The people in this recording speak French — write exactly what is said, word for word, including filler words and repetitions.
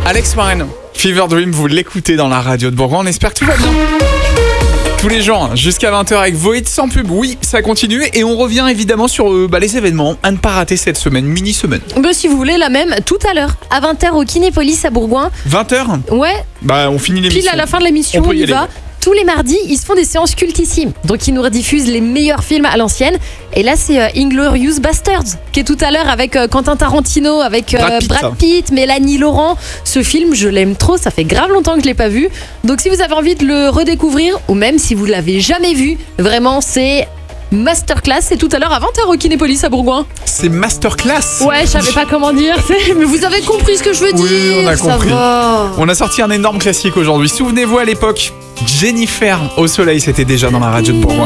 Alex Marraine, Fever Dream, vous l'écoutez dans la radio de Bourgoin. On espère que tout va bien. Tous les jours, jusqu'à vingt heures avec vos hits sans pub. Oui, ça continue et on revient évidemment sur euh, bah, les événements à ne pas rater cette semaine, mini-semaine. Bah, si vous voulez, la même, tout à l'heure, à vingt heures au Kinépolis à Bourgoin. vingt heures Ouais. Bah, on finit l'émission. Pile à la fin de l'émission, On on, peut y y aller. va. Tous les mardis, ils se font des séances cultissimes. Donc, ils nous rediffusent les meilleurs films à l'ancienne. Et là, c'est euh, Inglourious Basterds, qui est tout à l'heure avec euh, Quentin Tarantino, avec euh, Brad Pitt, Brad Pitt, Mélanie Laurent. Ce film, je l'aime trop, ça fait grave longtemps que je l'ai pas vu. Donc, si vous avez envie de le redécouvrir, ou même si vous l'avez jamais vu, vraiment, c'est masterclass. C'est tout à l'heure à vingt heures au Kinépolis à Bourgoin. C'est masterclass. Ouais, je savais pas comment dire. Mais vous avez compris ce que je veux Oui, dire. on a ça compris. va. On a sorti un énorme classique aujourd'hui. Souvenez-vous à l'époque, Jennifer au soleil, c'était déjà dans la radio de Bourgoin.